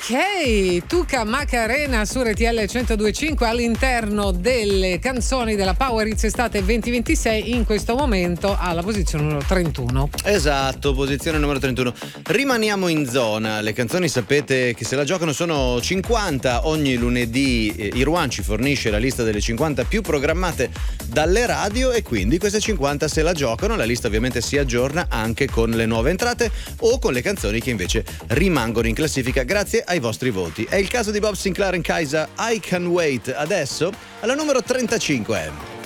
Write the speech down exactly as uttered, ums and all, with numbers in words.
Ok, Tuca Macarena su R T L centodue e cinque all'interno delle canzoni della Power Hits Estate venti ventisei, in questo momento alla posizione numero trentuno. Esatto, posizione numero trentuno. Rimaniamo in zona. Le canzoni sapete che se la giocano sono cinquanta. Ogni lunedì eh, Irwan ci fornisce la lista delle cinquanta più programmate dalle radio e quindi queste cinquanta se la giocano. La lista ovviamente si aggiorna anche con le nuove entrate o con le canzoni che invece rimangono in classifica grazie ai vostri voti. È il caso di Bob Sinclair and Kaisa, I Can Wait, adesso alla numero trentacinque.